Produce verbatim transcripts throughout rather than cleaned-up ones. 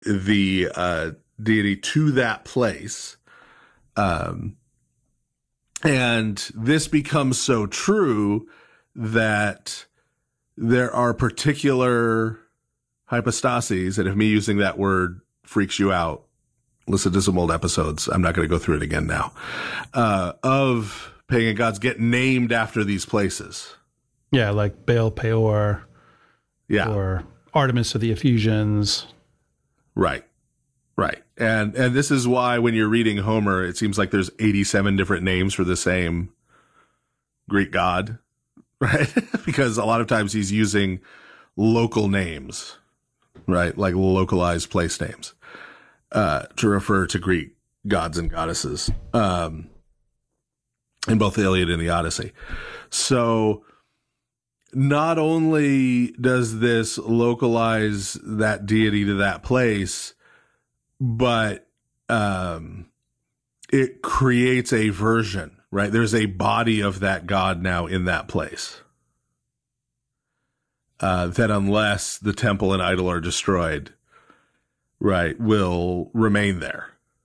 the uh, deity to that place. Um, and this becomes so true that there are particular hypostases, and if me using that word freaks you out, listen to some old episodes. I'm not going to go through it again now. Uh, of pagan gods get named after these places. Yeah, like Baal Peor. Yeah. Or Artemis of the Ephesians. Right. Right. And and this is why when you're reading Homer, it seems like there's eighty-seven different names for the same Greek god, right? Because a lot of times he's using local names, right? Like localized place names, uh, to refer to Greek gods and goddesses, um, in both the Iliad and the Odyssey. So not only does this localize that deity to that place, but um, it creates a version, right? There's a body of that god now in that place. Uh, that unless the temple and idol are destroyed, right, will remain there.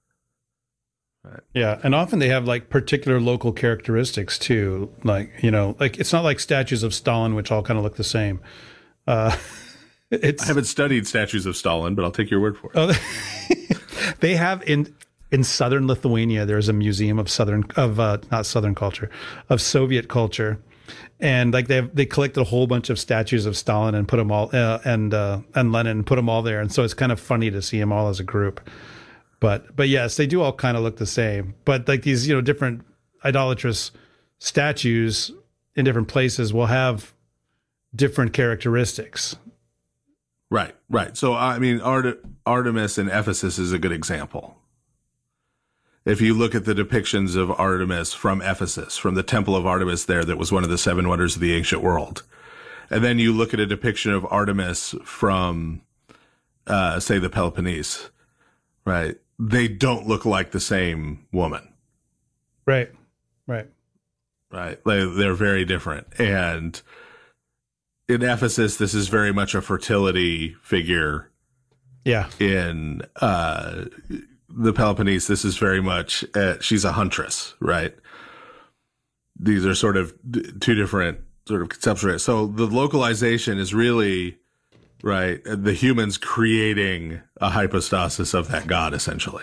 Right. Yeah, and often they have like particular local characteristics too. Like, you know, like it's not like statues of Stalin, which all kind of look the same. Uh, it's, I haven't studied statues of Stalin, but I'll take your word for it. Oh, they have in in southern Lithuania. There's a museum of southern of uh, not southern culture, of Soviet culture. And like they have, they collected a whole bunch of statues of Stalin and put them all uh, and uh, and Lenin and put them all there, and so it's kind of funny to see them all as a group. But but yes, they do all kind of look the same. But like these, you know, different idolatrous statues in different places will have different characteristics. Right, right. So I mean, Art- Artemis in Ephesus is a good example. If you look at the depictions of Artemis from Ephesus, from the Temple of Artemis there, that was one of the seven wonders of the ancient world. And then you look at a depiction of Artemis from, uh, say, the Peloponnese, right? They don't look like the same woman. Right, right. Right. They, they're very different. And in Ephesus, this is very much a fertility figure. Yeah. In, uh, the Peloponnese, this is very much, uh, she's a huntress, right? These are sort of d- two different sort of conceptual. So the localization is really, right, the humans creating a hypostasis of that god, essentially.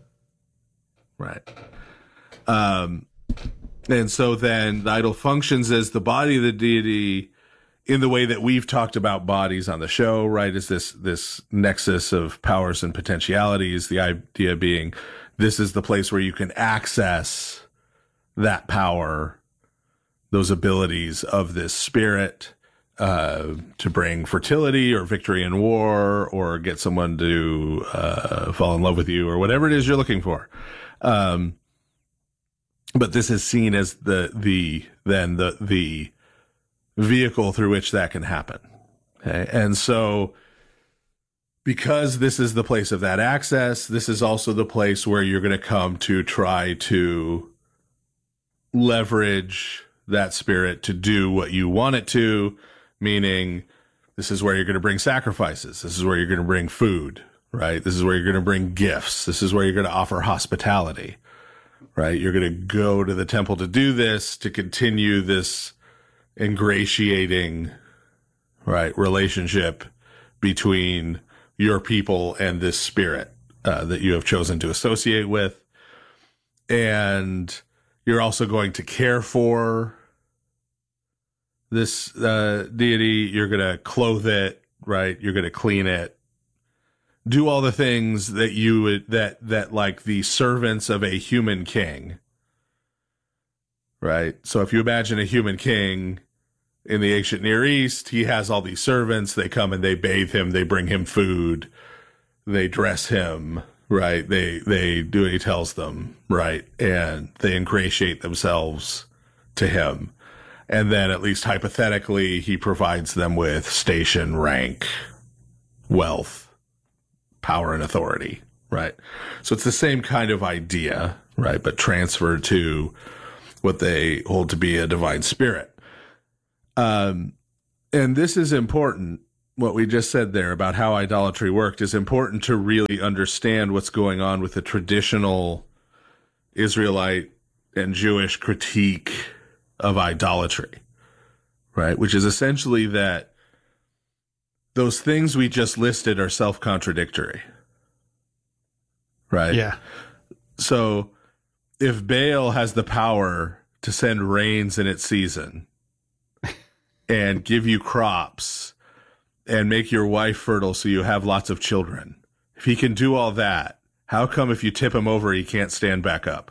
Right. Um, and so then the idol functions as the body of the deity in the way that we've talked about bodies on the show, right? Is this, this nexus of powers and potentialities, the idea being this is the place where you can access that power, those abilities of this spirit, uh, to bring fertility or victory in war or get someone to, uh, fall in love with you or whatever it is you're looking for. Um, but this is seen as the, the, then the, the, vehicle through which that can happen. Okay. And so because this is the place of that access, this is also the place where you're going to come to try to leverage that spirit to do what you want it to, meaning this is where you're going to bring sacrifices. This is where you're going to bring food, right? This is where you're going to bring gifts. This is where you're going to offer hospitality, right? You're going to go to the temple to do this, to continue this ingratiating, right, relationship between your people and this spirit uh, that you have chosen to associate with. And you're also going to care for this uh, deity. You're going to clothe it, right? You're going to clean it, do all the things that you would, that, that like the servants of a human king, right? So if you imagine a human king in the ancient Near East, he has all these servants. They come and they bathe him. They bring him food. They dress him, right? They, they do what he tells them, right? And they ingratiate themselves to him. And then at least hypothetically, he provides them with station, rank, wealth, power, and authority, right? So it's the same kind of idea, right? But transferred to what they hold to be a divine spirit. Um, and this is important what we just said there about how idolatry worked is important to really understand what's going on with the traditional Israelite and Jewish critique of idolatry, right? Which is essentially that those things we just listed are self-contradictory, right? Yeah. So if Baal has the power to send rains in its season and give you crops and make your wife fertile so you have lots of children, if he can do all that, how come if you tip him over, he can't stand back up?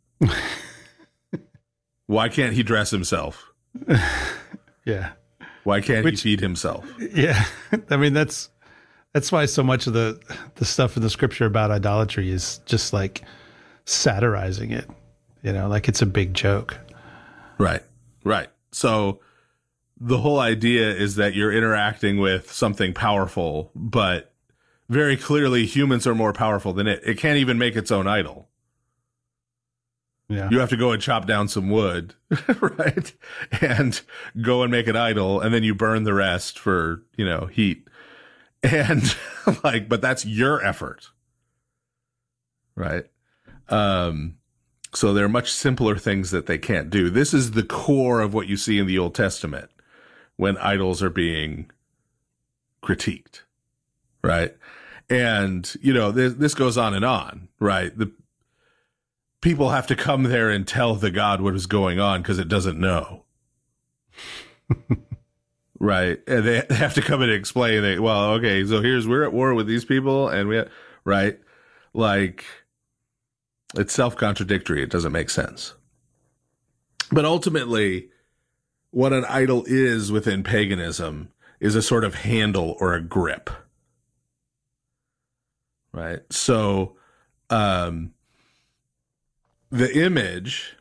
Why can't he dress himself? Yeah. Why can't Which, he feed himself? Yeah. I mean, that's that's why so much of the the stuff in the scripture about idolatry is just like satirizing it, you know, like it's a big joke. Right. Right. So the whole idea is that you're interacting with something powerful, but very clearly humans are more powerful than it. It can't even make its own idol. Yeah. You have to go and chop down some wood, right? And go and make an idol, and then you burn the rest for, you know, heat. And like, but that's your effort, right? Um, so there are much simpler things that they can't do. This is the core of what you see in the Old Testament when idols are being critiqued, right? And, you know, this, this goes on and on, right? The people have to come there and tell the God what is going on because it doesn't know. Right. And they have to come in and explain that, well, okay, so here's, we're at war with these people and we, right? Like, it's self-contradictory. It doesn't make sense. But ultimately, what an idol is within paganism is a sort of handle or a grip. Right. So, um, the image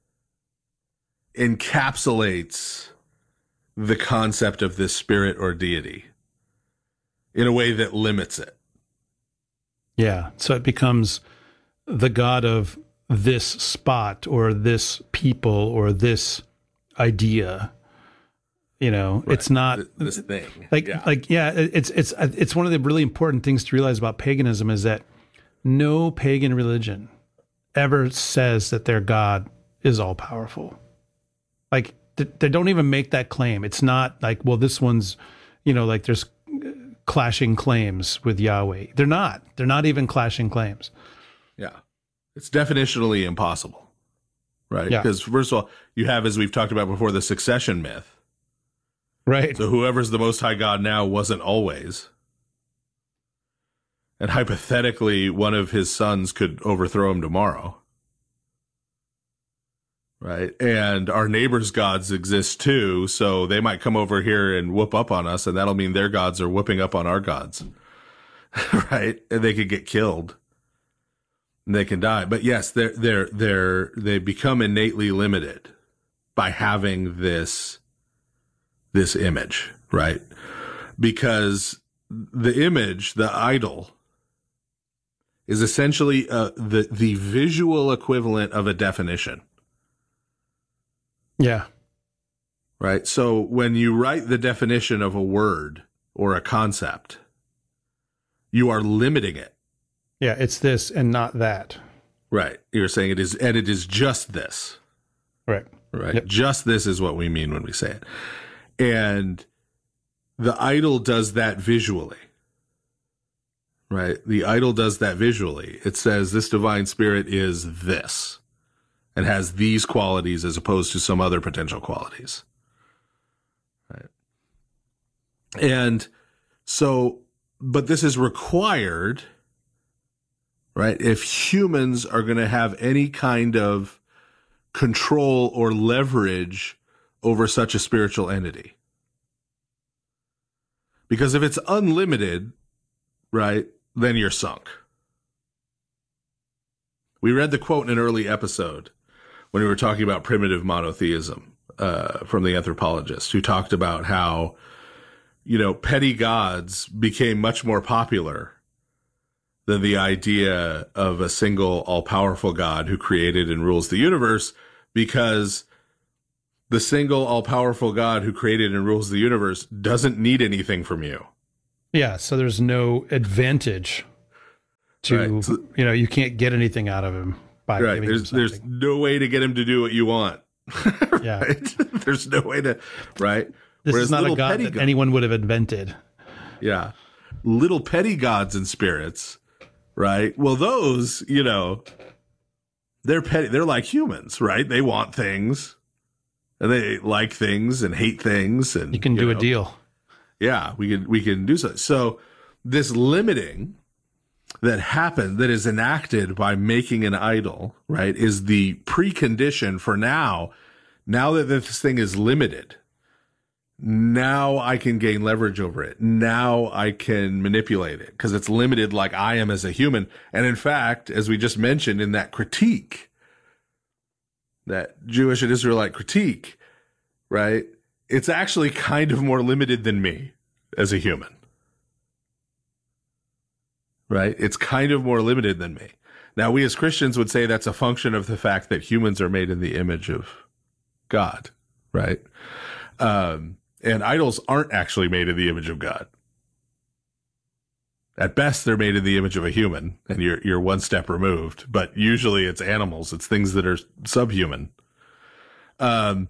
encapsulates the concept of this spirit or deity in a way that limits it. Yeah. So it becomes the God of this spot or this people or this idea. You know, right. It's not this thing. Like, yeah. like, yeah, it's, it's, it's one of the really important things to realize about paganism is that no pagan religion ever says that their God is all powerful. Like, they don't even make that claim. It's not like, well, this one's, you know, like there's clashing claims with Yahweh. They're not. They're not even clashing claims. Yeah. It's definitionally impossible, right? Yeah. Because first of all, you have, as we've talked about before, the succession myth. Right. So whoever's the Most High God now wasn't always. And hypothetically, one of his sons could overthrow him tomorrow. Right. And our neighbors' gods exist too. So they might come over here and whoop up on us. And that'll mean their gods are whooping up on our gods. Right. And they could get killed. And they can die. But yes, they're, they're, they're, they become innately limited by having this, this image. Right. Because the image, the idol, is essentially uh, the, the visual equivalent of a definition. Yeah. Right. So when you write the definition of a word or a concept, you are limiting it. Yeah. It's this and not that. Right. You're saying it is, and it is just this. Right. Right. Yep. Just this is what we mean when we say it. And the idol does that visually. Right. The idol does that visually. It says this divine spirit is this. And has these qualities as opposed to some other potential qualities. Right. And so, but this is required, right? If humans are going to have any kind of control or leverage over such a spiritual entity. Because if it's unlimited, right, then you're sunk. We read the quote in an early episode when we were talking about primitive monotheism uh, from the anthropologist, who talked about how, you know, petty gods became much more popular than the idea of a single all-powerful God who created and rules the universe, because the single all-powerful God who created and rules the universe doesn't need anything from you. Yeah, so there's no advantage to, Right. So- you know, you can't get anything out of him by Right. giving There's him there's something. no way to get him to do what you want. Yeah. Right? There's no way to, right? This Whereas is not a little god petty that go- anyone would have invented. Yeah. Little petty gods and spirits, right? Well, those, you know, they're petty. They're like humans, right? They want things and they like things and hate things. And You can do know, a deal. Yeah, we can, we can do so. So this limiting that happened, that is enacted by making an idol, right, is the precondition for now. Now that this thing is limited, now I can gain leverage over it. Now I can manipulate it because it's limited like I am as a human. And in fact, as we just mentioned in that critique, that Jewish and Israelite critique, right, it's actually kind of more limited than me as a human. Right? It's kind of more limited than me. Now, we as Christians would say that's a function of the fact that humans are made in the image of God, right? Um, and idols aren't actually made in the image of God. At best, they're made in the image of a human, and you're you're one step removed. But usually, it's animals. It's things that are subhuman. Um,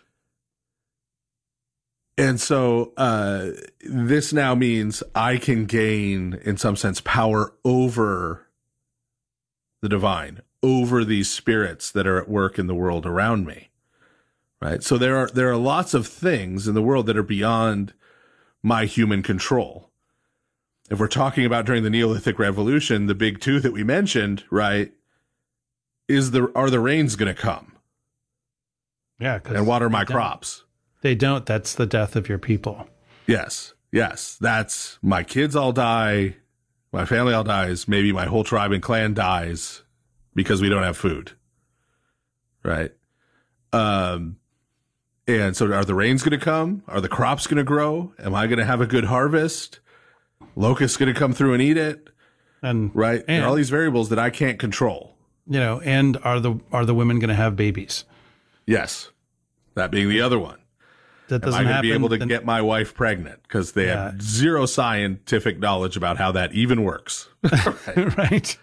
and so uh, this now means I can gain, in some sense, power over the divine, over these spirits that are at work in the world around me. Right. So there are there are lots of things in the world that are beyond my human control. If we're talking about during the Neolithic Revolution, the big two that we mentioned, right, is the are the rains going to come Yeah. 'cause and water my they don't. crops? They don't. That's the death of your people. Yes, yes. That's my kids all die, my family all dies, maybe my whole tribe and clan dies because we don't have food. Right. Um. And so are the rains going to come? Are the crops going to grow? Am I going to have a good harvest? Locusts going to come through and eat it? And Right? and There are all these variables that I can't control. you know, and are the are the women going to have babies? Yes. That being the other one. That Am I doesn't going to happen. be able to then- get my wife pregnant? Because they Yeah. have zero scientific knowledge about how that even works. right.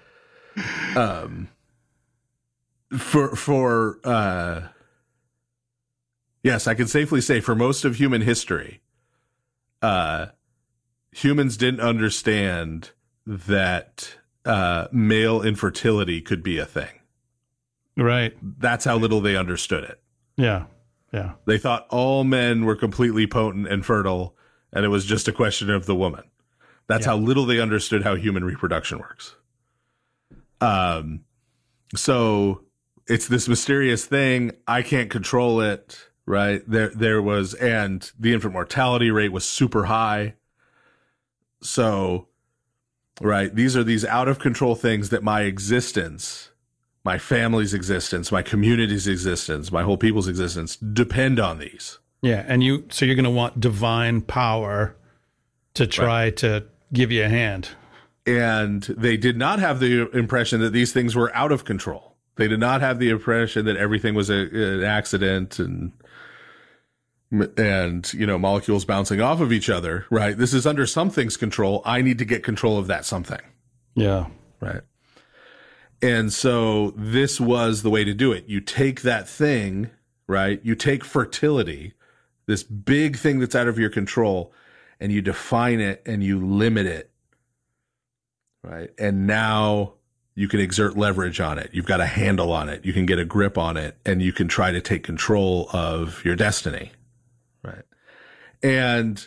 for, for, uh, yes, I can safely say for most of human history, uh, humans didn't understand that uh, male infertility could be a thing. Right. That's how little they understood it. Yeah. Yeah. They thought all men were completely potent and fertile, and it was just a question of the woman. That's Yeah. how little they understood how human reproduction works. Um, so it's this mysterious thing. I can't control it, right? There, there was, and the infant mortality rate was super high. So, right, these are these out of control things that my existence, my family's existence, my community's existence, my whole people's existence depend on these. Yeah. And you, so you're going to want divine power to try to give you a hand. And they did not have the impression that these things were out of control. They did not have the impression that everything was a, an accident and, and, you know, molecules bouncing off of each other, right? This is under something's control. I need to get control of that something, Yeah. right? And so this was the way to do it. You take that thing, right? You take fertility, this big thing that's out of your control, and you define it and you limit it, right? And now you can exert leverage on it. You've got a handle on it. You can get a grip on it, and you can try to take control of your destiny, right? And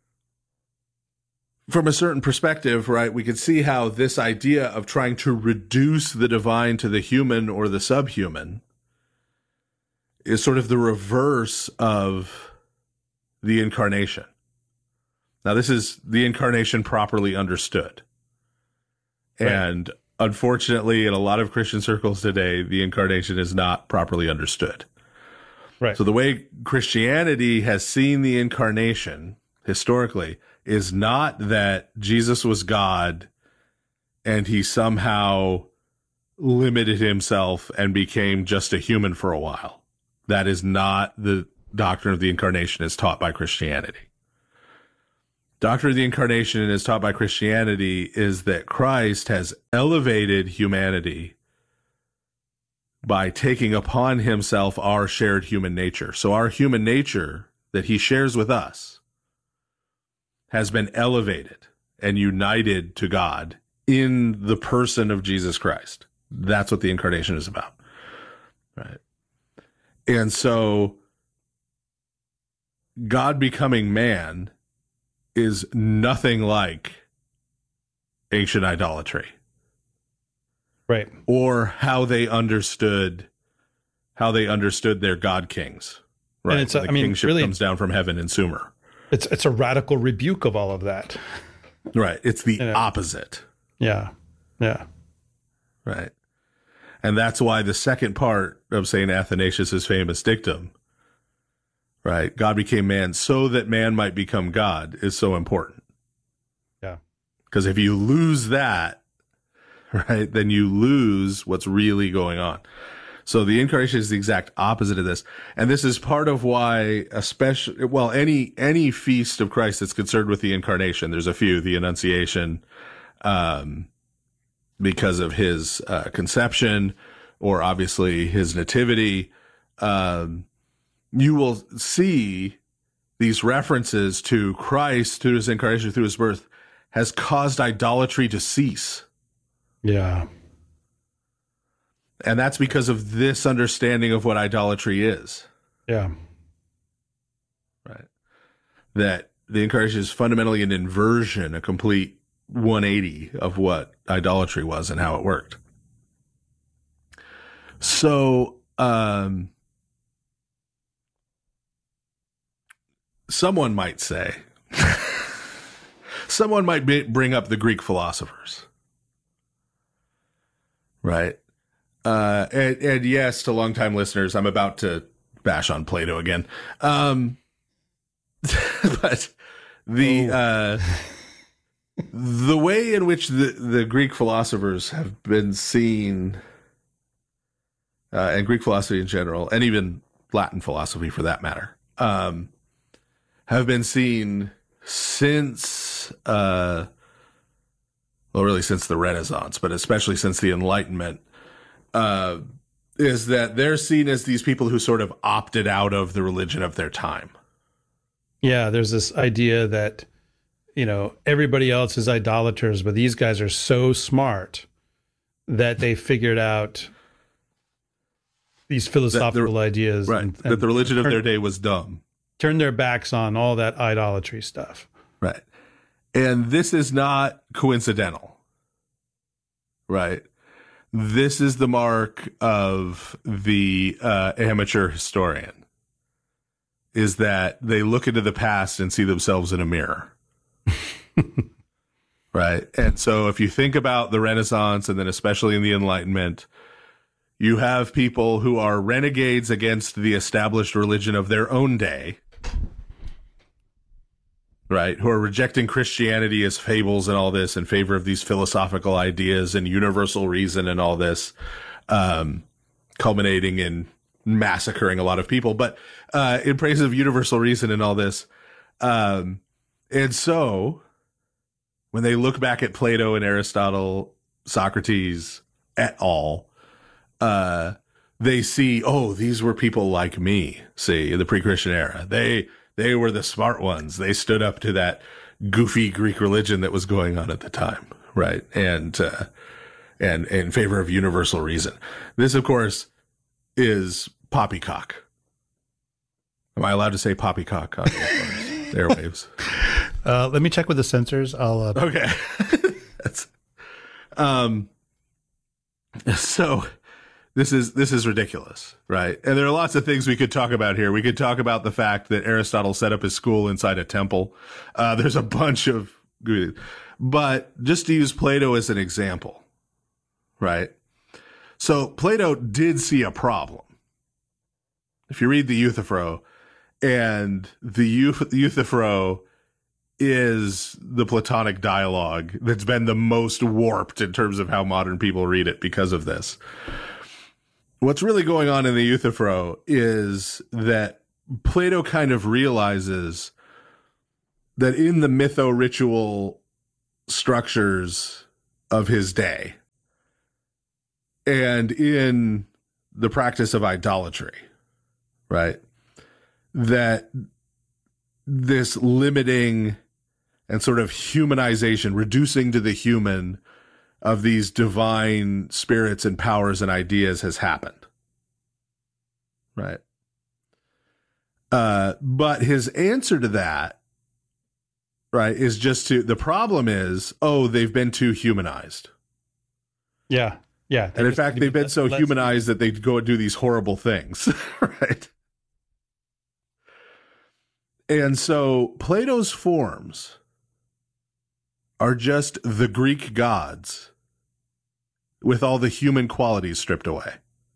from a certain perspective, right, we can see how this idea of trying to reduce the divine to the human or the subhuman is sort of the reverse of the incarnation. Now, this is the incarnation properly understood. Right. And unfortunately, in a lot of Christian circles today, the incarnation is not properly understood. Right. So the way Christianity has seen the incarnation historically is not that Jesus was God and he somehow limited himself and became just a human for a while. That is not the doctrine of the incarnation as taught by Christianity. Doctrine of the Incarnation as taught by Christianity is that Christ has elevated humanity by taking upon himself our shared human nature. So our human nature that he shares with us has been elevated and united to God in the person of Jesus Christ. That's what the incarnation is about. Right. And so God becoming man is nothing like ancient idolatry. Right. Or how they understood how they understood their god kings. Right. And it's a, the I mean, kingship really, comes down from heaven in Sumer. It's it's a radical rebuke of all of that. Right. It's the You know? opposite. Yeah. Yeah. Right. And that's why the second part of Saint Athanasius's famous dictum, right, God became man so that man might become God, is so important. Yeah. Because if you lose that, right, then you lose what's really going on. So the incarnation is the exact opposite of this. And this is part of why, especially, well, any any feast of Christ that's concerned with the incarnation, there's a few, the Annunciation, um, because of his uh, conception, or obviously his nativity, um, you will see these references to Christ, through his incarnation, through his birth, has caused idolatry to cease. Yeah. And that's because of this understanding of what idolatry is. Yeah. Right. That the incarnation is fundamentally an inversion, a complete one eighty of what idolatry was and how it worked. So, um, someone might say, someone might be, bring up the Greek philosophers, right? Uh, and, and yes, to longtime listeners, I'm about to bash on Plato again. Um, but the, uh, the way in which the, the Greek philosophers have been seen, uh, and Greek philosophy in general, and even Latin philosophy for that matter, um, have been seen since, uh, well, really since the Renaissance, but especially since the Enlightenment, uh, is that they're seen as these people who sort of opted out of the religion of their time. Yeah. There's this idea that, you know, everybody else is idolaters, but these guys are so smart that they figured out these philosophical the, ideas. Right. And, that and the religion of turn, their day was dumb. Turn their backs on all that idolatry stuff. Right. And this is not coincidental. Right. This is the mark of the uh, amateur historian, is that they look into the past and see themselves in a mirror. Right. And so if you think about the Renaissance, and then especially in the Enlightenment, you have people who are renegades against the established religion of their own day, right, who are rejecting Christianity as fables and all this in favor of these philosophical ideas and universal reason and all this, um, culminating in massacring a lot of people, but uh, in praise of universal reason and all this. Um, and so when they look back at Plato and Aristotle, Socrates et al., uh, they see, oh, these were people like me, see, in the pre-Christian era. They they were the smart ones. They stood up to that goofy Greek religion that was going on at the time, right? And uh, and, and in favor of universal reason. This, of course, is poppycock. Am I allowed to say poppycock on airwaves? Uh, let me check with the censors. I'll. Uh... Okay. That's, um. So. This is this is ridiculous, right? And there are lots of things we could talk about here. We could talk about the fact that Aristotle set up his school inside a temple. Uh, there's a bunch of, but just to use Plato as an example, right? So Plato did see a problem. If you read the Euthyphro, and the Euthyphro is the Platonic dialogue that's been the most warped in terms of how modern people read it because of this. What's really going on in the Euthyphro is that Plato kind of realizes that in the mytho-ritual structures of his day and in the practice of idolatry, right, that this limiting and sort of humanization, reducing to the human of these divine spirits and powers and ideas has happened, right? Uh, but his answer to that, right, is just to, the problem is, oh, they've been too humanized. Yeah. Yeah. And in fact, they've been so humanized that they go and do these horrible things, right? And so Plato's forms are just the Greek gods with all the human qualities stripped away.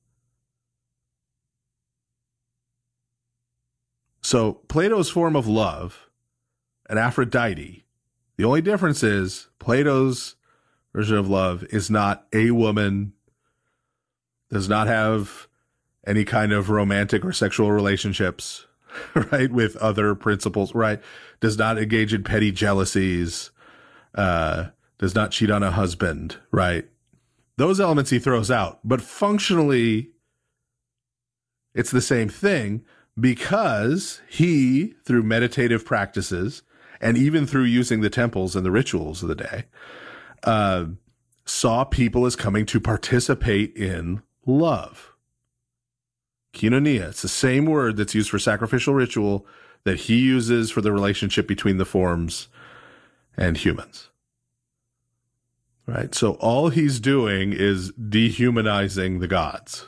So Plato's form of love, an Aphrodite, the only difference is Plato's version of love is not a woman, does not have any kind of romantic or sexual relationships, right, with other principles, right, does not engage in petty jealousies, uh, does not cheat on a husband, right? Those elements he throws out, but functionally it's the same thing, because he, through meditative practices, and even through using the temples and the rituals of the day, uh, saw people as coming to participate in love. Koinonia, it's the same word that's used for sacrificial ritual that he uses for the relationship between the forms and humans. Right? So all he's doing is dehumanizing the gods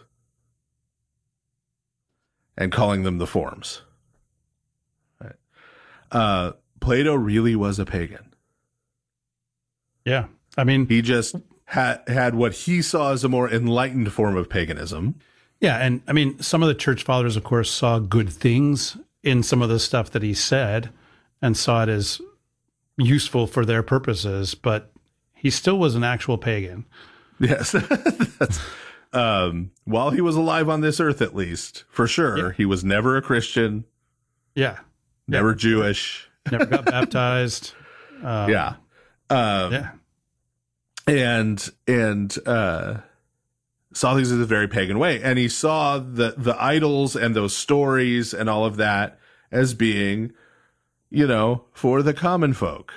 and calling them the forms. Right? Uh, Plato really was a pagan. Yeah. I mean, he just had had what he saw as a more enlightened form of paganism. Yeah. And I mean, some of the church fathers, of course, saw good things in some of the stuff that he said and saw it as useful for their purposes, but he still was an actual pagan. Yes. That's, um, while he was alive on this earth, at least, for sure, yeah. He was never a Christian. Yeah. Never yeah. Jewish. Never got baptized. Um, yeah. Um, yeah. And, and, uh, saw things in a very pagan way. And he saw the, the idols and those stories and all of that as being, you know, for the common folk.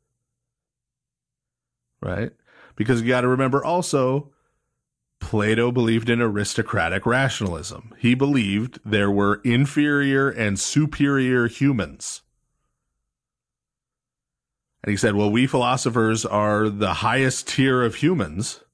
Right? Because you got to remember also, Plato believed in aristocratic rationalism. He believed there were inferior and superior humans. And he said, well, we philosophers are the highest tier of humans.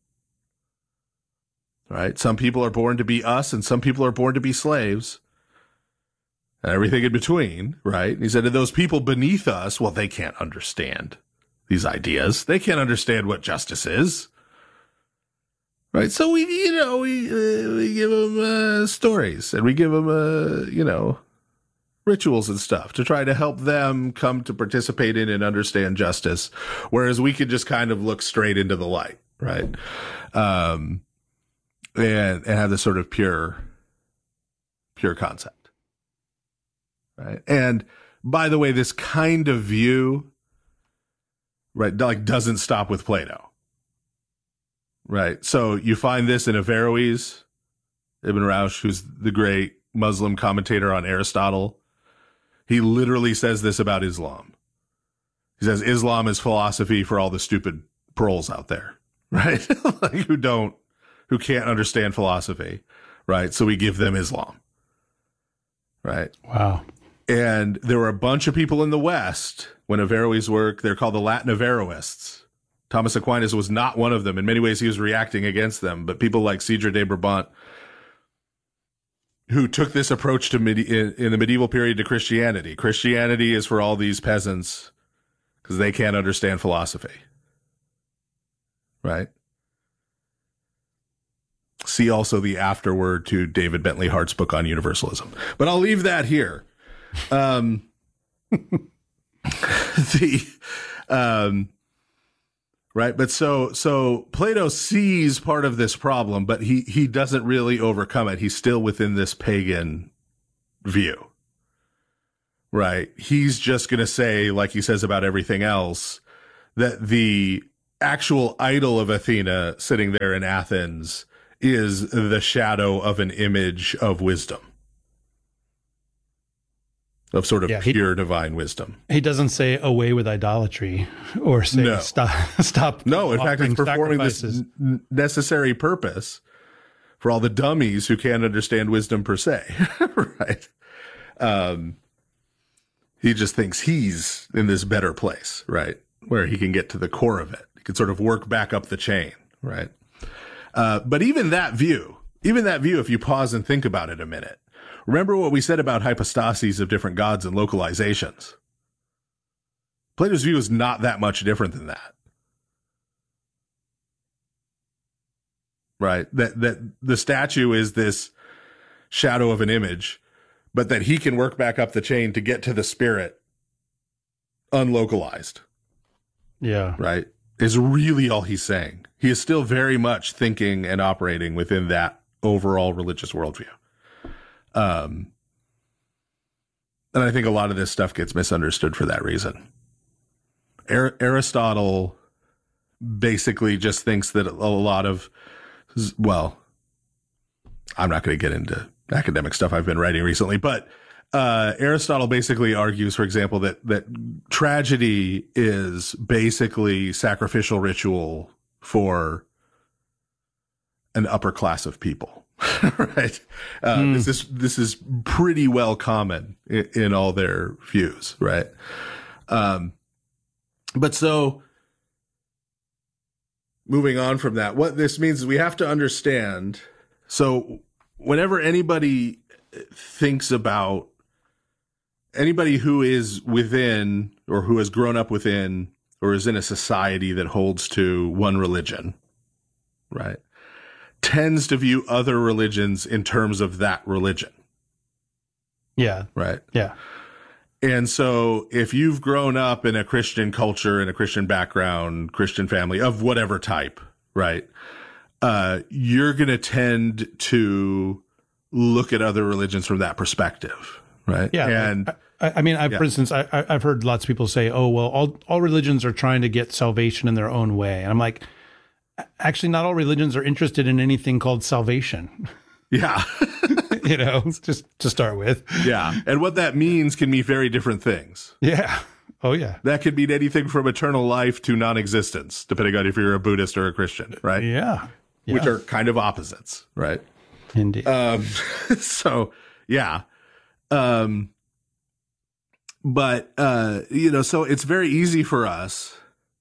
Right? Some people are born to be us and some people are born to be slaves. And everything in between, right? And he said, and those people beneath us, well, they can't understand these ideas. They can't understand what justice is. Right? So we, you know, we, uh, we give them uh, stories and we give them, uh, you know, rituals and stuff to try to help them come to participate in and understand justice. Whereas we could just kind of look straight into the light, right? Um, and, and have this sort of pure, pure concept. Right? And by the way, this kind of view, right, like doesn't stop with Plato. Right. So you find this in Averroes, Ibn Rausch, who's the great Muslim commentator on Aristotle. He literally says this about Islam. He says Islam is philosophy for all the stupid proles out there, right? Like who don't, who can't understand philosophy, right? So we give them Islam, right? Wow. And there were a bunch of people in the West when Averroes worked. They're called the Latin Averroists. Thomas Aquinas was not one of them. In many ways, he was reacting against them. But people like Cedra de Brabant, who took this approach to medi- in, in the medieval period to Christianity. Christianity is for all these peasants because they can't understand philosophy. Right? See also the afterword to David Bentley Hart's book on universalism. But I'll leave that here. Um, the, um, right. But so, so Plato sees part of this problem, but he, he doesn't really overcome it. He's still within this pagan view. right? He's just going to say, like he says about everything else, that the actual idol of Athena sitting there in Athens is the shadow of an image of wisdom, of sort of Yeah, he- pure divine wisdom. He doesn't say away with idolatry or say No. stop stop. No, in fact, it's offering performing this sacrifices. n- necessary purpose for all the dummies who can't understand wisdom per se, right? Um, he just thinks he's in this better place, right? Where he can get to the core of it. He can sort of work back up the chain, right? Uh, but even that view, even that view, if you pause and think about it a minute, remember what we said about hypostases of different gods and localizations. Plato's view is not that much different than that. Right? That that the statue is this shadow of an image, but that he can work back up the chain to get to the spirit unlocalized, Yeah. right? Is really all he's saying. He is still very much thinking and operating within that overall religious worldview. Um, and I think a lot of this stuff gets misunderstood for that reason. Ar- Aristotle basically just thinks that a lot of, well, I'm not going to get into academic stuff I've been writing recently, but uh, Aristotle basically argues, for example, that that tragedy is basically sacrificial ritual for an upper class of people, right? Uh, Mm. This is this is pretty well common in, in all their views, right? Um, but so moving on from that, what this means is we have to understand. So whenever anybody thinks about anybody who is within or who has grown up within or is in a society that holds to one religion, right, tends to view other religions in terms of that religion, Yeah. right? Yeah. And so if you've grown up in a Christian culture, in a Christian background, Christian family of whatever type, right, uh, you're going to tend to look at other religions from that perspective, right? Yeah. And I, I mean, I, Yeah. for instance, I, I- I've heard lots of people say, oh, well, all, all religions are trying to get salvation in their own way. And I'm like, actually, not all religions are interested in anything called salvation, yeah, you know, just to start with. yeah. And what that means can mean very different things. Yeah. Oh, yeah. That could mean anything from eternal life to non-existence, depending on if you're a Buddhist or a Christian, right? Yeah. Yeah. Which are kind of opposites, right? Indeed. Um, so yeah. Um, but, uh, you know, so it's very easy for us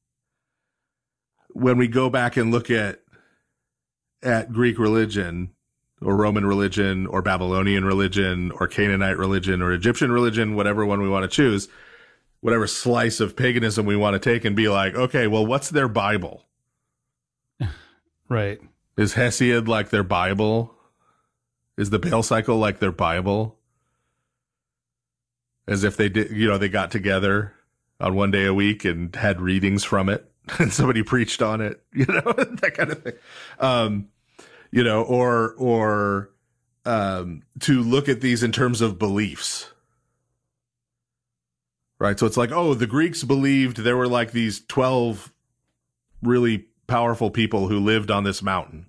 when we go back and look at, at Greek religion or Roman religion or Babylonian religion or Canaanite religion or Egyptian religion, whatever one we want to choose, whatever slice of paganism we want to take and be like, okay, well, what's their Bible? Right. Is Hesiod like their Bible? Is the Baal cycle like their Bible? As if they did, you know, they got together on one day a week and had readings from it and somebody preached on it, you know, that kind of thing. Um, you know, or, or, um, to look at these in terms of beliefs, right? So it's like, oh, the Greeks believed there were like these twelve really powerful people who lived on this mountain.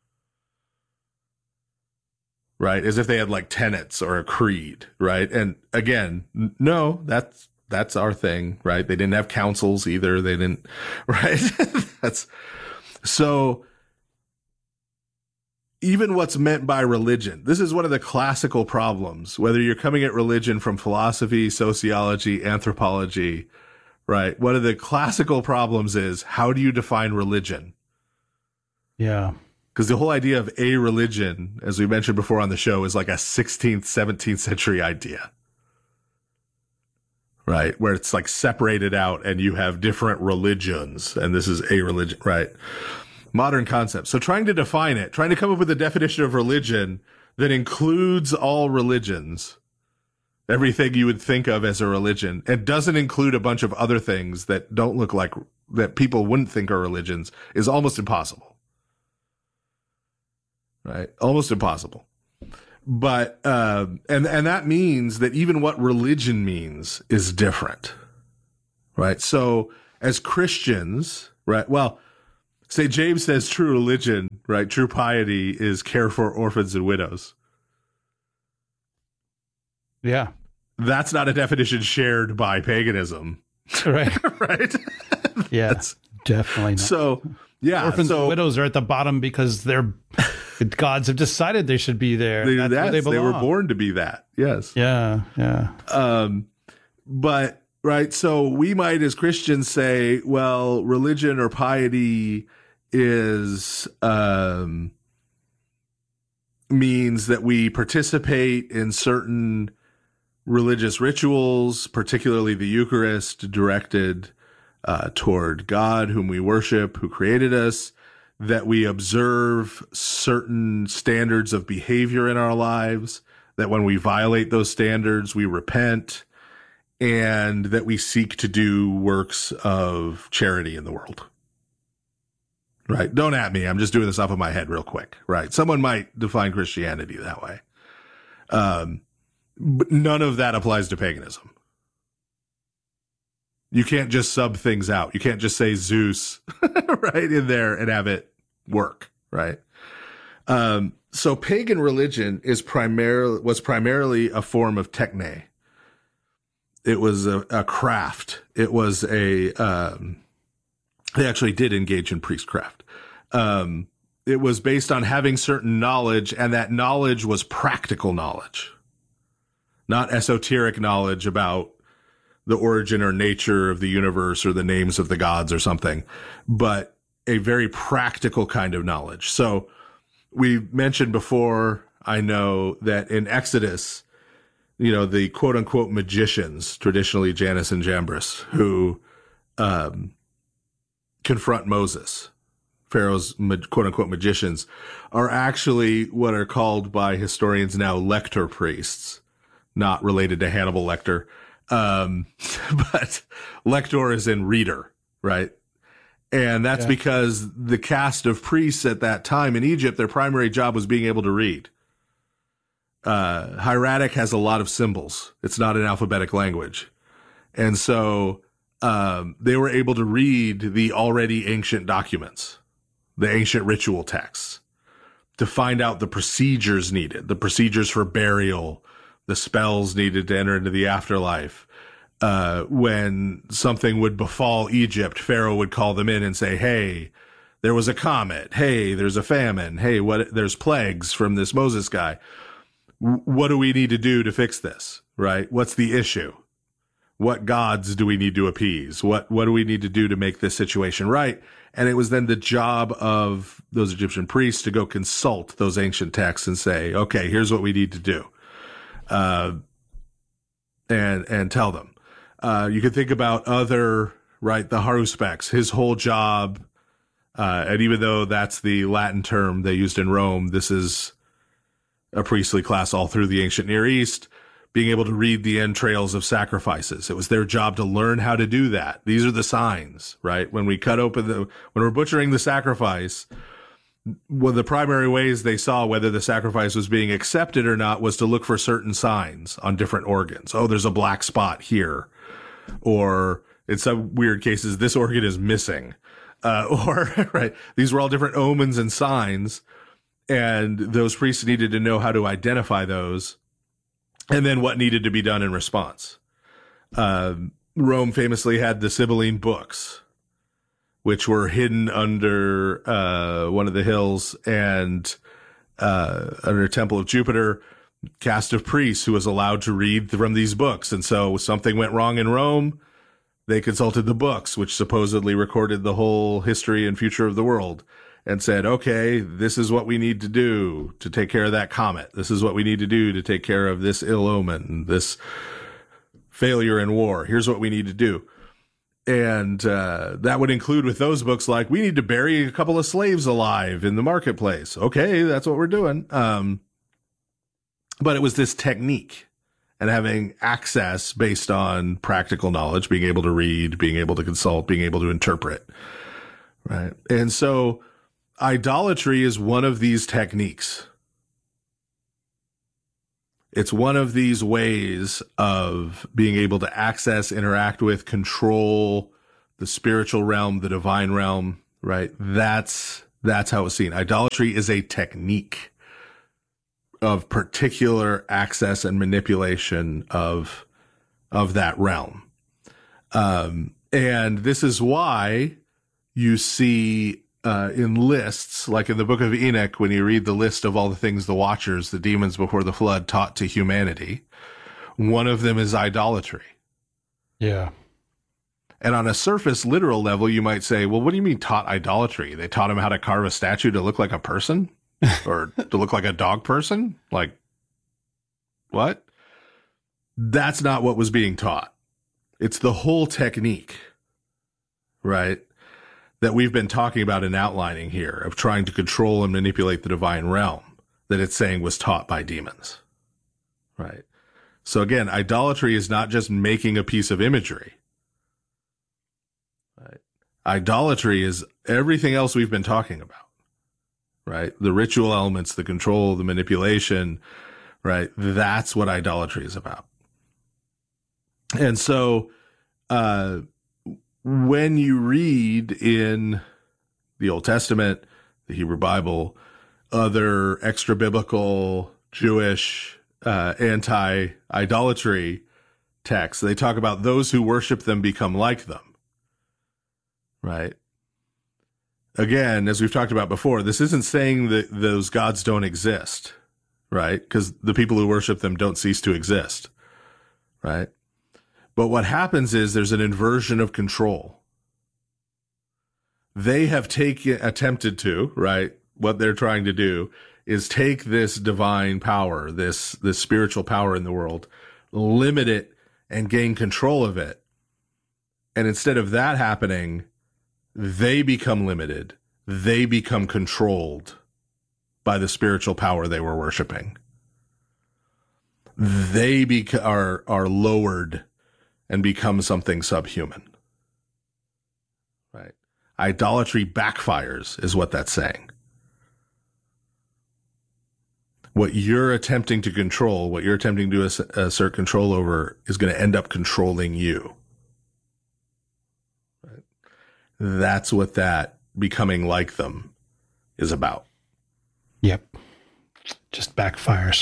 Right? As if they had like tenets or a creed, right? And again, n- no, that's, that's our thing, right? They didn't have councils either. They didn't, right? That's so even what's meant by religion. This is one of the classical problems, whether you're coming at religion from philosophy, sociology, anthropology, right? One of the classical problems is how do you define religion? Yeah. Because the whole idea of a religion, as we mentioned before on the show, is like a sixteenth, seventeenth century idea, right? Where it's like separated out and you have different religions and this is a religion, right? Modern concept. So trying to define it, trying to come up with a definition of religion that includes all religions, everything you would think of as a religion, and doesn't include a bunch of other things that don't look like, that people wouldn't think are religions, is almost impossible. Right? Almost impossible. but uh, and and that means that even what religion means is different, right? So as Christians, right? Well, Saint James says true religion, right? True piety is care for orphans and widows. Yeah. That's not a definition shared by paganism. Right. Right. Yeah. That's, definitely not. So, yeah. Orphans so, and widows are at the bottom because they're gods have decided they should be there. They, that's where they belong. They were born to be that. Yes. Yeah. Yeah. Um, but, right. So we might, as Christians, say, well, religion or piety is, um, means that we participate in certain religious rituals, particularly the Eucharist, directed uh, toward God, whom we worship, who created us, that we observe certain standards of behavior in our lives, that when we violate those standards, we repent, and that we seek to do works of charity in the world. Right? Don't at me. I'm just doing this off of my head real quick. Right? Someone might define Christianity that way. Um, but none of that applies to paganism. You can't just sub things out. You can't just say Zeus right in there and have it work. Right? Um, so pagan religion is primarily was primarily a form of techne. It was a, a craft. It was a um, they actually did engage in priestcraft. Um, it was based on having certain knowledge, and that knowledge was practical knowledge, not esoteric knowledge about the origin or nature of the universe or the names of the gods or something, but a very practical kind of knowledge. So we mentioned before, I know that in Exodus, you know, the quote unquote magicians, traditionally Janus and Jambres, who, um, confront Moses, Pharaoh's quote unquote magicians, are actually what are called by historians now lector priests, not related to Hannibal Lecter. Um, but lector is in reader, right? And that's yeah. because the caste of priests at that time in Egypt, their primary job was being able to read. Uh, hieratic has a lot of symbols. It's not an alphabetic language. And so, um, they were able to read the already ancient documents, the ancient ritual texts, to find out the procedures needed, the procedures for burial, the spells needed to enter into the afterlife. Uh, when something would befall Egypt, Pharaoh would call them in and say, hey, there was a comet. Hey, there's a famine. Hey, what, there's plagues from this Moses guy. W- what do we need to do to fix this? Right? What's the issue? What gods do we need to appease? What, what do we need to do to make this situation right? And it was then the job of those Egyptian priests to go consult those ancient texts and say, okay, here's what we need to do. Uh, and, and tell them. Uh, you can think about other, right, the Haruspex, his whole job, uh, and even though that's the Latin term they used in Rome, this is a priestly class all through the ancient Near East, being able to read the entrails of sacrifices. It was their job to learn how to do that. These are the signs, right? When we cut open the, when we're butchering the sacrifice, one of the primary ways they saw whether the sacrifice was being accepted or not was to look for certain signs on different organs. Oh, there's a black spot here. Or in some weird cases, this organ is missing. Uh, or, right, these were all different omens and signs. And those priests needed to know how to identify those and then what needed to be done in response. Um, Rome famously had the Sibylline books, which were hidden under uh, one of the hills and uh, under a temple of Jupiter, cast of priests who was allowed to read from these books. And so something went wrong in Rome, they consulted the books, which supposedly recorded the whole history and future of the world, and said, okay, this is what we need to do to take care of that comet. This is what we need to do to take care of this ill omen, this failure in war. Here's what we need to do. And uh, that would include with those books, like, we need to bury a couple of slaves alive in the marketplace. Okay, that's what we're doing. Um, but it was this technique and having access based on practical knowledge, being able to read, being able to consult, being able to interpret. Right. And so idolatry is one of these techniques. It's one of these ways of being able to access, interact with, control the spiritual realm, the divine realm, right? That's, that's how it's seen. Idolatry is a technique of particular access and manipulation of, of that realm. Um, and this is why you see, uh, in lists, like in the book of Enoch, when you read the list of all the things the Watchers, the demons before the flood, taught to humanity, one of them is idolatry. Yeah. And on a surface literal level, you might say, well, what do you mean taught idolatry? They taught him how to carve a statue to look like a person or to look like a dog person? Like, what? That's not what was being taught. It's the whole technique, right, that we've been talking about and outlining here of trying to control and manipulate the divine realm that it's saying was taught by demons, right? So again, idolatry is not just making a piece of imagery. Right? Idolatry is everything else we've been talking about, right? The ritual elements, the control, the manipulation, right? That's what idolatry is about. And so, uh, when you read in the Old Testament, the Hebrew Bible, other extra biblical Jewish, uh, anti-idolatry texts, they talk about those who worship them become like them, right? Again, as we've talked about before, this isn't saying that those gods don't exist, right? Because the people who worship them don't cease to exist, right? But what happens is there's an inversion of control. They have taken, attempted to, right? What they're trying to do is take this divine power, this, this spiritual power in the world, limit it and gain control of it. And instead of that happening, they become limited. They become controlled by the spiritual power they were worshiping. They beca- are, are lowered and become something subhuman, right? Idolatry backfires is what that's saying. What you're attempting to control, what you're attempting to ass- assert control over is going to end up controlling you. Right? That's what that becoming like them is about. Yep. Just backfires.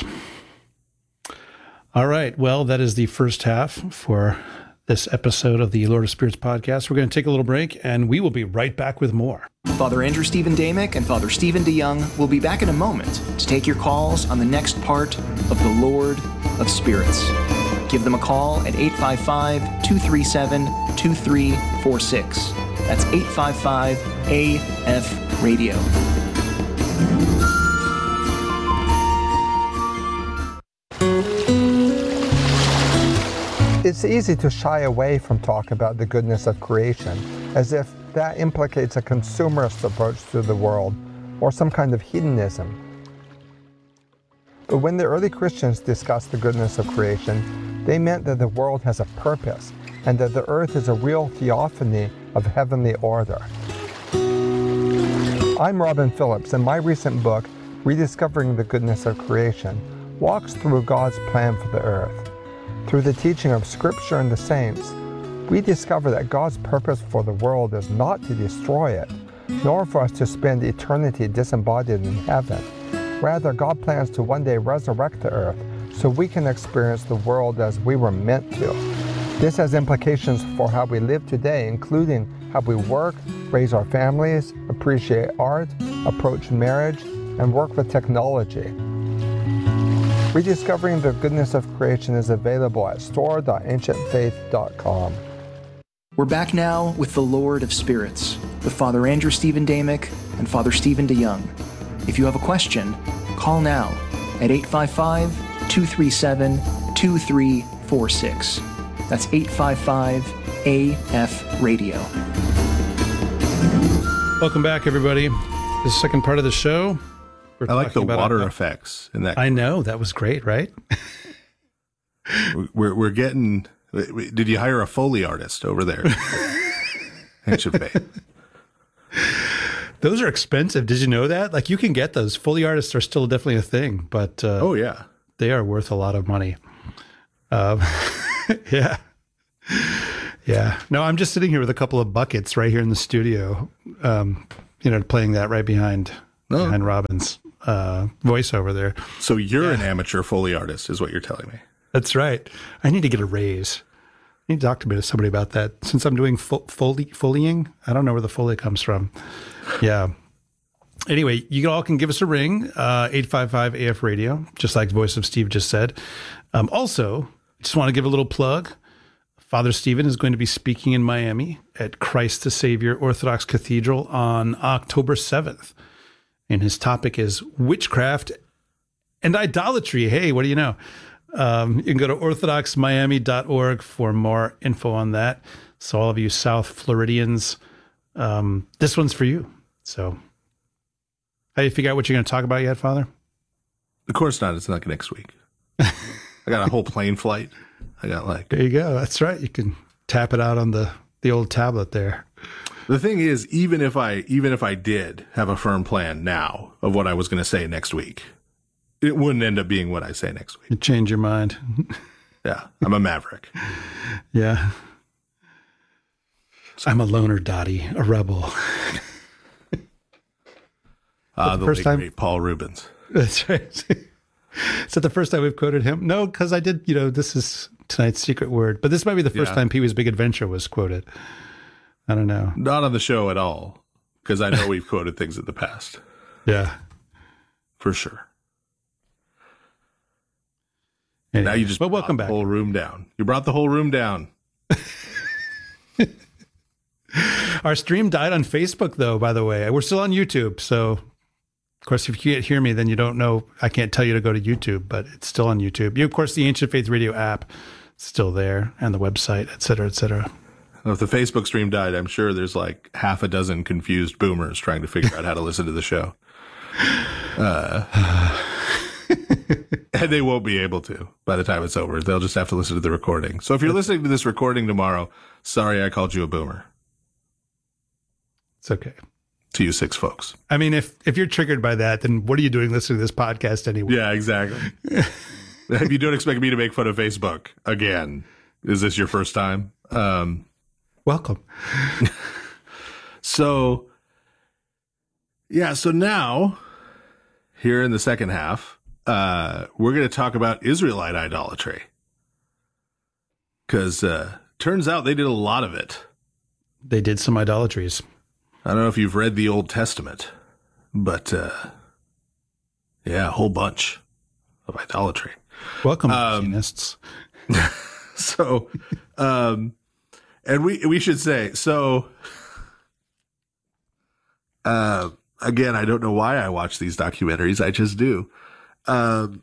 All right. Well, that is the first half for this episode of the Lord of Spirits podcast. We're going to take a little break, and we will be right back with more. Father Andrew Stephen Damick and Father Stephen DeYoung will be back in a moment to take your calls on the next part of the Lord of Spirits. Give them a call at eight five five, two three seven, two three four six. That's eight five five A F radio. It's easy to shy away from talk about the goodness of creation, as if that implicates a consumerist approach to the world or some kind of hedonism. But when the early Christians discussed the goodness of creation, they meant that the world has a purpose and that the earth is a real theophany of heavenly order. I'm Robin Phillips, and my recent book, Rediscovering the Goodness of Creation, walks through God's plan for the earth. Through the teaching of Scripture and the saints, we discover that God's purpose for the world is not to destroy it, nor for us to spend eternity disembodied in heaven. Rather, God plans to one day resurrect the earth so we can experience the world as we were meant to. This has implications for how we live today, including how we work, raise our families, appreciate art, approach marriage, and work with technology. Rediscovering the Goodness of Creation is available at store dot ancient faith dot com. We're back now with the Lord of Spirits, with Father Andrew Stephen Damick and Father Stephen DeYoung. If you have a question, call now at eight five five, two three seven, two three four six. That's eight five five A F radio. Welcome back, everybody. The second part of the show. We're I like the talking about water our- effects in that. I know. That was great, right? We're we're getting. Did you hire a Foley artist over there? Ancient Faith. Those are expensive. Did you know that? Like, you can get those. Foley artists are still definitely a thing, but uh, Oh yeah. they are worth a lot of money. Um, yeah. Yeah. No, I'm just sitting here with a couple of buckets right here in the studio, um, you know, playing that right behind, Oh. behind Robin's uh, voice over there. So you're an amateur Foley artist, is what you're telling me. That's right. I need to get a raise. I need to talk to somebody about that. Since I'm doing fo- foley, foleying, I don't know where the Foley comes from. Yeah. Anyway, you all can give us a ring, uh, eight five five A F radio, just like the voice of Steve just said. Um, also, just want to give a little plug. Father Stephen is going to be speaking in Miami at Christ the Savior Orthodox Cathedral on October seventh. And his topic is witchcraft and idolatry. Hey, what do you know? Um, you can go to orthodox miami dot org for more info on that. So all of you South Floridians, um, this one's for you. So have you figured out what you're going to talk about yet, Father? Of course not. It's not next week. I got a whole plane flight. I got like... There you go. That's right. You can tap it out on the, the old tablet there. The thing is, even if I even if I did have a firm plan now of what I was going to say next week, it wouldn't end up being what I say next week. You change your mind. Yeah, I'm a maverick. Yeah. I'm a loner, Dottie, a rebel. Uh, the the first late, time- great Paul Rubens. That's right. Is that the first time we've quoted him? No, because I did, you know, this is tonight's secret word. But this might be the first Yeah. time Pee Wee's Big Adventure was quoted. I don't know. Not on the show at all, because I know we've quoted things in the past, Yeah. for sure. Anyway, Now you just but brought welcome the back. whole room down. You brought the whole room down. Our stream died on Facebook, though, by the way. We're still on YouTube. So, of course, if you can't hear me, then you don't know. I can't tell you to go to YouTube, but it's still on YouTube. You, of course, the Ancient Faith Radio app is still there, and the website, et cetera, et cetera. Well, if the Facebook stream died, I'm sure there's like half a dozen confused boomers trying to figure out how to listen to the show. Uh, and they won't be able to by the time it's over. They'll just have to listen to the recording. So if you're listening to this recording tomorrow, sorry I called you a boomer. It's okay. To you six folks. I mean, if if you're triggered by that, then what are you doing listening to this podcast anyway? Yeah, exactly. If you don't expect me to make fun of Facebook again, is this your first time? Um, Welcome. So, yeah, so now, here in the second half, uh, we're going to talk about Israelite idolatry. Because uh, turns out they did a lot of it. They did some idolatries. I don't know if you've read the Old Testament, but uh, yeah, a whole bunch of idolatry. Welcome, Um, Machinists. So, um, and we we should say, so, uh, again, I don't know why I watch these documentaries. I just do. Um,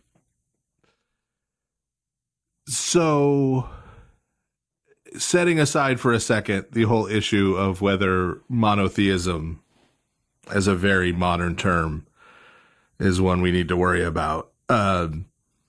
so, setting aside for a second the whole issue of whether monotheism as a very modern term is one we need to worry about. Um,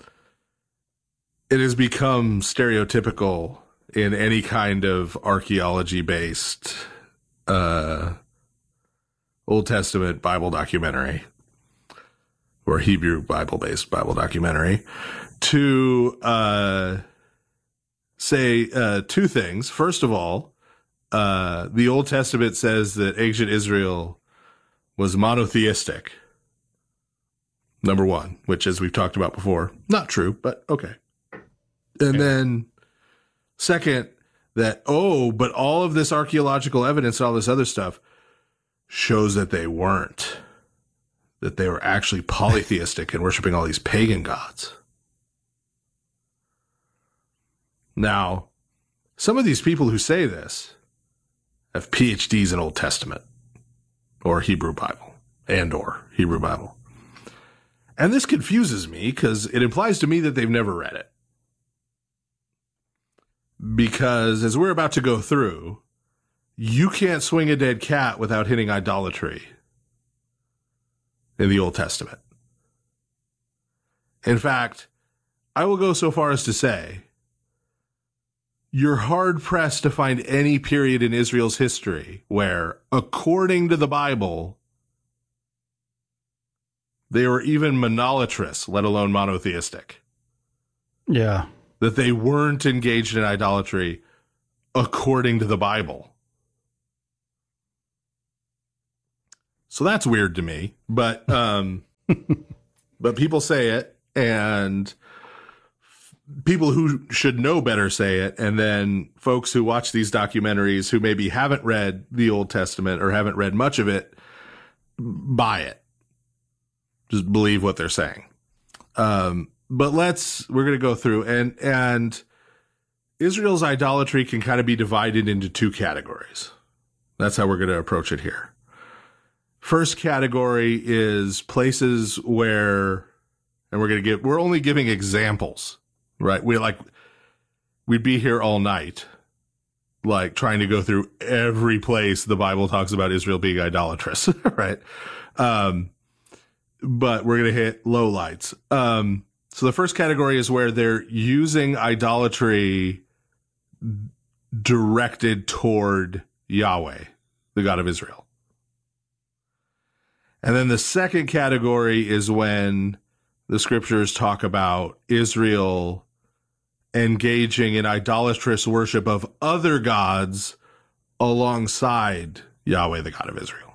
it has become stereotypical in any kind of archaeology-based uh, Old Testament Bible documentary or Hebrew Bible-based Bible documentary to uh, say uh, two things. First of all, uh, the Old Testament says that ancient Israel was monotheistic. Number one, which, as we've talked about before, not true, but okay. And then second, that, oh, but all of this archaeological evidence and all this other stuff shows that they weren't, that they were actually polytheistic and worshiping all these pagan gods. Now, some of these people who say this have P H Ds in Old Testament or Hebrew Bible and or Hebrew Bible. And this confuses me because it implies to me that they've never read it. Because as we're about to go through, you can't swing a dead cat without hitting idolatry in the Old Testament. In fact, I will go so far as to say, you're hard-pressed to find any period in Israel's history where, according to the Bible, they were even monolatrous, let alone monotheistic. Yeah. that they weren't engaged in idolatry according to the Bible. So that's weird to me, but um, but people say it, and people who should know better say it, and then folks who watch these documentaries who maybe haven't read the Old Testament or haven't read much of it buy it. Just believe what they're saying. Um, but let's we're going to go through and and Israel's idolatry can kind of be divided into two categories. That's how we're going to approach it here. First category is places where, and we're going to give, we're only giving examples, right? We like, we'd be here all night, like trying to go through every place the Bible talks about Israel being idolatrous, right? Um, but we're going to hit lowlights. Um, so the first category is where they're using idolatry directed toward Yahweh, the God of Israel. And then the second category is when the scriptures talk about Israel engaging in idolatrous worship of other gods alongside Yahweh, the God of Israel.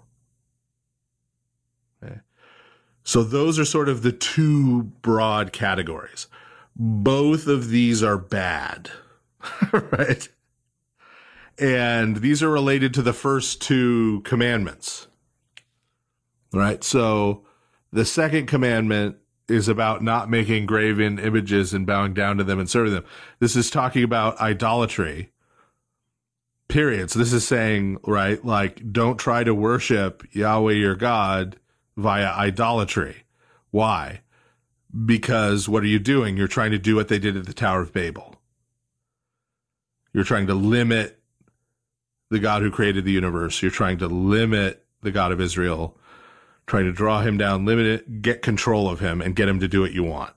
Okay. So those are sort of the two broad categories. Both of these are bad, right? And these are related to the first two commandments. Right. So the second commandment is about not making graven images and bowing down to them and serving them. This is talking about idolatry, period. So this is saying, right, like, don't try to worship Yahweh your God via idolatry. Why? Because what are you doing? You're trying to do what they did at the Tower of Babel. You're trying to limit the God who created the universe. You're trying to limit the God of Israel. Trying to draw him down, limit it, get control of him, and get him to do what you want.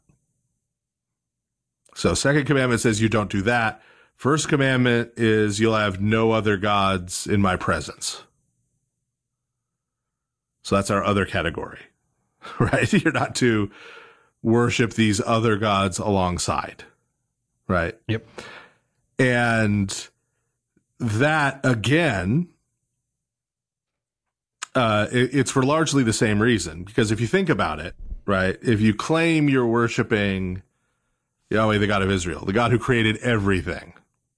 So second commandment says you don't do that. First commandment is you'll have no other gods in my presence. So that's our other category, right? You're not to worship these other gods alongside, right? Yep. And that, again, Uh, it, it's for largely the same reason, because if you think about it, right, if you claim you're worshiping Yahweh, the God of Israel, the God who created everything,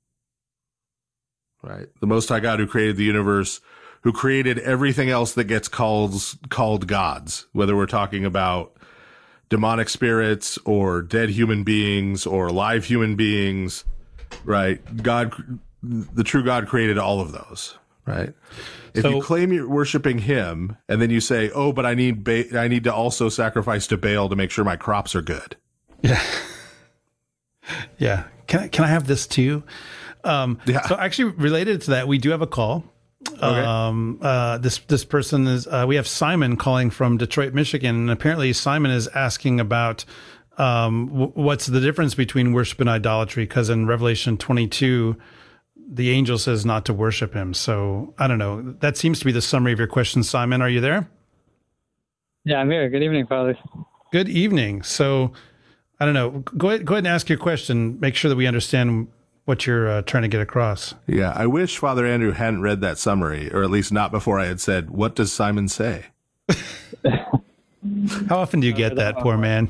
right, the Most High God who created the universe, who created everything else that gets called, called gods, whether we're talking about demonic spirits or dead human beings or live human beings, right, God, the true God created all of those, right? If So, you claim you're worshiping him and then you say, oh, but I need ba- I need to also sacrifice to Baal to make sure my crops are good. yeah. Yeah. Can I, can I have this too? Um, Yeah. So actually related to that, we do have a call. Um, uh, this, this person is, uh, we have Simon calling from Detroit, Michigan. And apparently Simon is asking about, um, w- what's the difference between worship and idolatry? Cause in Revelation twenty-two, the angel says not to worship him. So I don't know. That seems to be the summary of your question, Simon. Are you there? Yeah, I'm here. Good evening, Father. Good evening. So I don't know. Go ahead, go ahead and ask your question. Make sure that we understand what you're uh, trying to get across. Yeah, I wish Father Andrew hadn't read that summary, or at least not before I had said, what does Simon say? How often do you get that, poor man?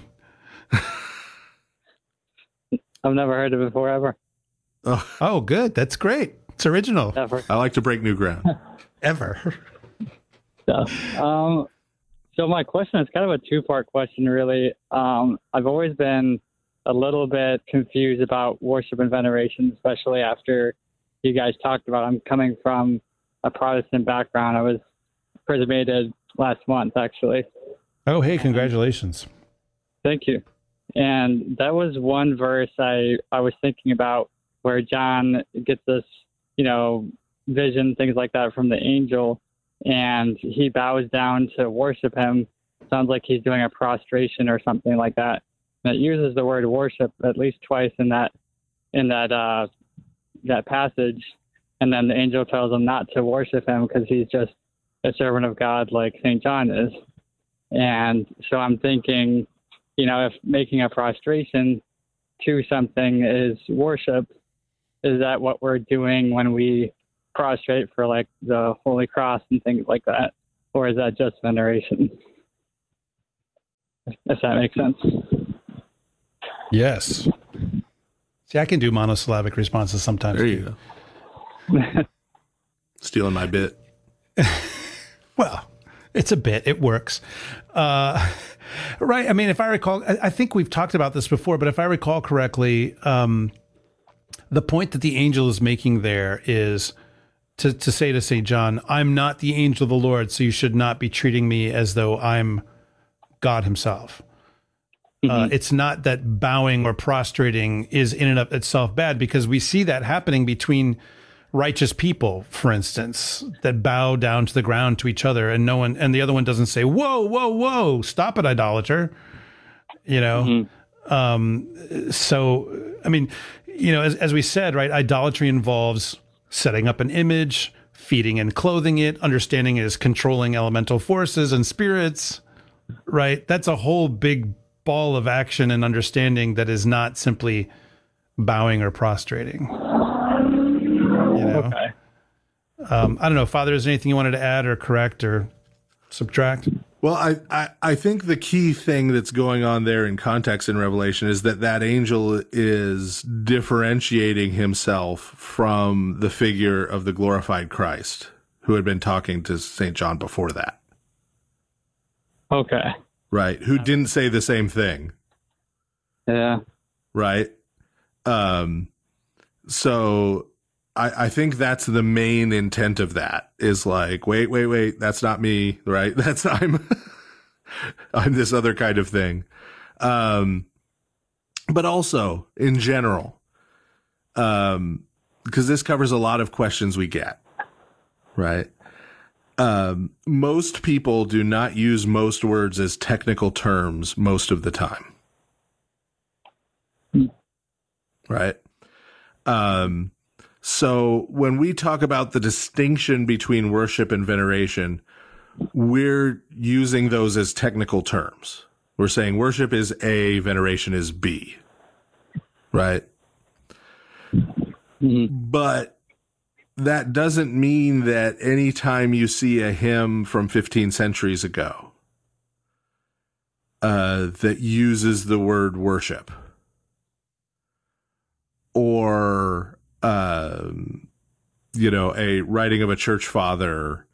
I've never heard it before, ever. Oh, Oh, good. That's great. It's original. Ever. I like to break new ground. Ever. So, um, so my question is kind of a two-part question, really. Um, I've always been a little bit confused about worship and veneration, especially after you guys talked about. I'm coming from a Protestant background. I was chrismated last month, actually. Oh, hey, congratulations. Thank you. And that was one verse I, I was thinking about, where John gets this, you know, vision, things like that from the angel, and he bows down to worship him. Sounds like he's doing a prostration or something like that. And it uses the word worship at least twice in that in that uh, that passage. And then the angel tells him not to worship him because he's just a servant of God like Saint John is. And so I'm thinking, you know, if making a prostration to something is worship. Is that what we're doing when we prostrate for like the Holy Cross and things like that? Or is that just veneration? If that makes sense. Yes. See, I can do monosyllabic responses sometimes. There you go. Stealing my bit. Well, it's a bit. It works. Uh, right. I mean, if I recall, I, I think we've talked about this before, but if I recall correctly, um, the point that the angel is making there is to, to say to Saint John, I'm not the angel of the Lord, so you should not be treating me as though I'm God himself. Mm-hmm. Uh, it's not that bowing or prostrating is in and of itself bad, because we see that happening between righteous people, for instance, that bow down to the ground to each other, and no one, and the other one doesn't say, whoa, whoa, whoa, stop it, idolater. You know? Mm-hmm. Um, so, I mean, you know, as, as we said, right, idolatry involves setting up an image, feeding and clothing it, understanding it as controlling elemental forces and spirits, right? That's a whole big ball of action and understanding that is not simply bowing or prostrating. You know? Okay. Um, I don't know, Father, is there anything you wanted to add or correct or subtract? Well, I, I, I think the key thing that's going on there in context in Revelation is that that angel is differentiating himself from the figure of the glorified Christ, who had been talking to Saint John before that. Okay. Right. Who didn't say the same thing. Yeah. Right. Um, so I, I think that's the main intent of that, is like, wait, wait, wait, that's not me. Right. That's I'm, I'm this other kind of thing. Um, but also in general, um, because this covers a lot of questions we get, right? Um, most people do not use most words as technical terms most of the time. Right. Um, so when we talk about the distinction between worship and veneration, we're using those as technical terms. We're saying worship is A, veneration is B. Right. Mm-hmm. But that doesn't mean that anytime you see a hymn from fifteen centuries ago uh, that uses the word worship, or, um, you know, a writing of a church father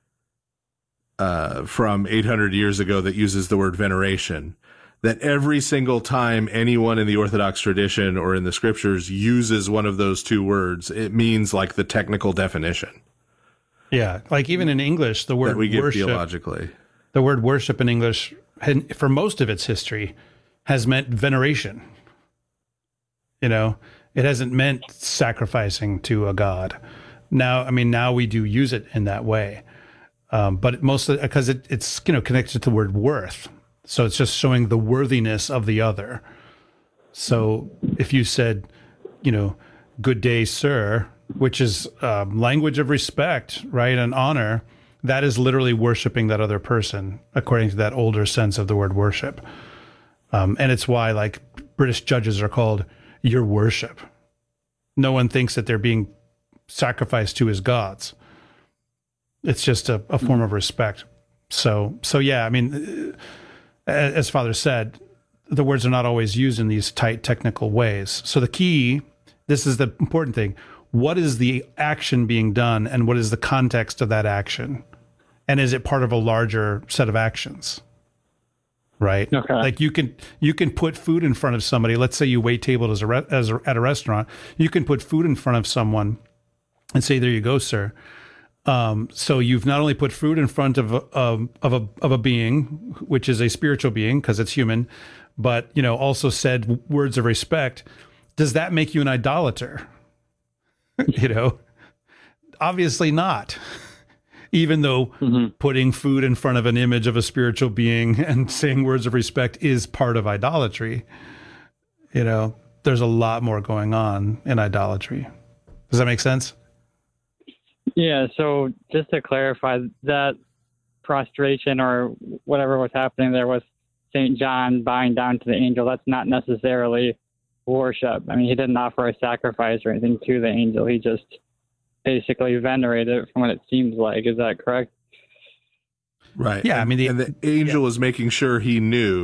uh, from eight hundred years ago that uses the word veneration, that every single time anyone in the Orthodox tradition or in the scriptures uses one of those two words, it means like the technical definition. Yeah. Like even in English, the word that we give worship, theologically. The word worship in English, for most of its history, has meant veneration. You know, it hasn't meant sacrificing to a god. Now, I mean, now we do use it in that way. Um, but mostly because it, it's, you know, connected to the word worth. So it's just showing the worthiness of the other. So if you said, you know, good day, sir, which is um, language of respect, right, and honor, that is literally worshiping that other person, according to that older sense of the word worship. Um, and it's why, like, British judges are called your worship. No one thinks that they're being sacrificed to as gods. It's just a, a form of respect. So, so yeah, I mean, as Father said, the words are not always used in these tight technical ways. So the key, this is the important thing, what is the action being done and what is the context of that action? And is it part of a larger set of actions? Right? Okay. Like you can you can put food in front of somebody. Let's say you wait tables as a, re- as a, at a restaurant. You can put food in front of someone and say, there you go, sir. Um, so you've not only put food in front of a, of, of a of a being, which is a spiritual being because it's human, but you know also said words of respect. Does that make you an idolater? You know, obviously not. Even though mm-hmm. putting food in front of an image of a spiritual being and saying words of respect is part of idolatry, you know, there's a lot more going on in idolatry. Does that make sense? Yeah, so just to clarify, that prostration or whatever was happening there was Saint John bowing down to the angel. That's not necessarily worship. I mean, he didn't offer a sacrifice or anything to the angel. He just basically venerated it from what it seems like. Is that correct? Right. Yeah, I And- mean, the- and the angel is making sure he knew